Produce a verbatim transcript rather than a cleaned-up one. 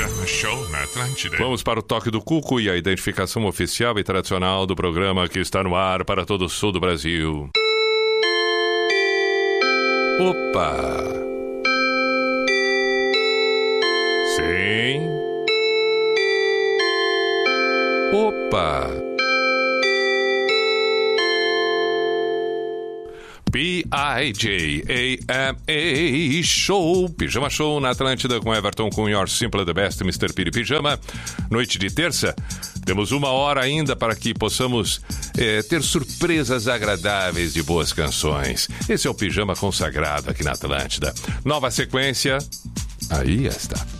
Pijama Show na Atlântida. Vamos para o toque do cuco e a identificação oficial e tradicional do programa que está no ar para todo o sul do Brasil. Opa! Sim. Opa! P I J A M A Show, Pijama Show na Atlântida com Everton com Your Simple the Best, mister Piri Pijama. Noite de terça, temos uma hora ainda para que possamos é, ter surpresas agradáveis de boas canções. Esse é o Pijama consagrado aqui na Atlântida. Nova sequência, aí está.